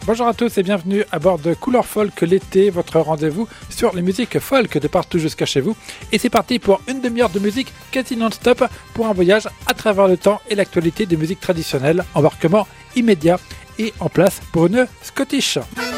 Bonjour à tous et bienvenue à bord de Couleur Folk l'été, votre rendez-vous sur les musiques folk de partout jusqu'à chez vous. Et c'est parti pour une demi-heure de musique quasi non-stop pour un voyage à travers le temps et l'actualité des musiques traditionnelles. Embarquement immédiat et en place pour une Scottish.